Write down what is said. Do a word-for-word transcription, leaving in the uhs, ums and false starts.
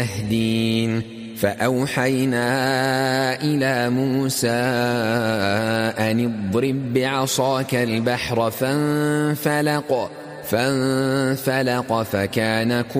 يهدين فأوحينا إلى موسى أن اضرب بعصاك البحر فانفلق فانفلق فكان